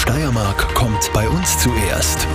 Steiermark kommt bei uns zuerst.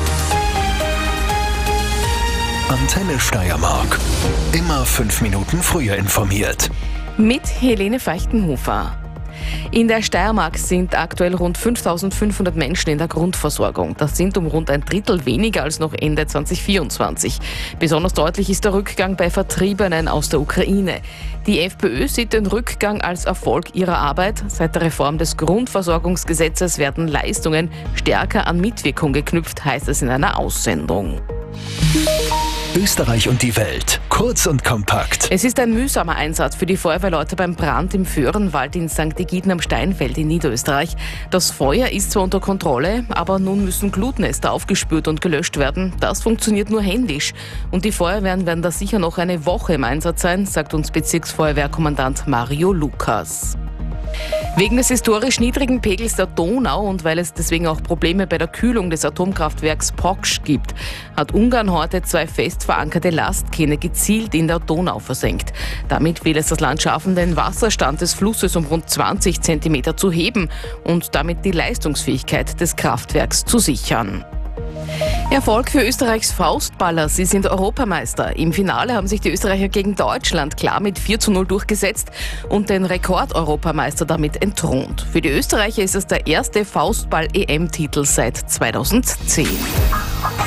Antenne Steiermark. Immer 5 Minuten früher informiert. Mit Helene Feichtenhofer. In der Steiermark sind aktuell rund 5.500 Menschen in der Grundversorgung. Das sind um rund ein Drittel weniger als noch Ende 2024. Besonders deutlich ist der Rückgang bei Vertriebenen aus der Ukraine. Die FPÖ sieht den Rückgang als Erfolg ihrer Arbeit. Seit der Reform des Grundversorgungsgesetzes werden Leistungen stärker an Mitwirkung geknüpft, heißt es in einer Aussendung. Österreich und die Welt. Kurz und kompakt. Es ist ein mühsamer Einsatz für die Feuerwehrleute beim Brand im Föhrenwald in St. Egiden am Steinfeld in Niederösterreich. Das Feuer ist zwar unter Kontrolle, aber nun müssen Glutnester aufgespürt und gelöscht werden. Das funktioniert nur händisch. Und die Feuerwehren werden da sicher noch eine Woche im Einsatz sein, sagt uns Bezirksfeuerwehrkommandant Mario Lukas. Wegen des historisch niedrigen Pegels der Donau und weil es deswegen auch Probleme bei der Kühlung des Atomkraftwerks Poksch gibt, hat Ungarn heute 2 fest verankerte Lastkähne gezielt in der Donau versenkt. Damit will es das Land schaffen, den Wasserstand des Flusses um rund 20 Zentimeter zu heben und damit die Leistungsfähigkeit des Kraftwerks zu sichern. Erfolg für Österreichs Faustballer. Sie sind Europameister. Im Finale haben sich die Österreicher gegen Deutschland klar mit 4:0 durchgesetzt und den Rekord-Europameister damit entthront. Für die Österreicher ist es der erste Faustball-EM-Titel seit 2010.